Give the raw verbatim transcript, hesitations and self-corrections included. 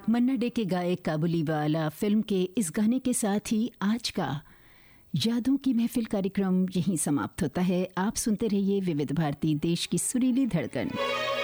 मन्ना day के गाए काबुली वाला फिल्म के इस गाने के साथ ही आज का यादों की महफिल कार्यक्रम यहीं समाप्त होता है। आप सुनते रहिए विविध भारती, देश की सुरीली धड़कन।